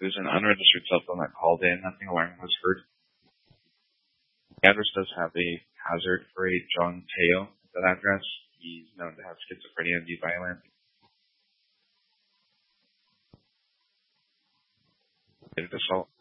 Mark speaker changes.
Speaker 1: There's an unregistered cell phone that called in. Nothing alarming was heard. The address does have a hazard for a John Teo at that address. He's known to have schizophrenia and be violent. Assault.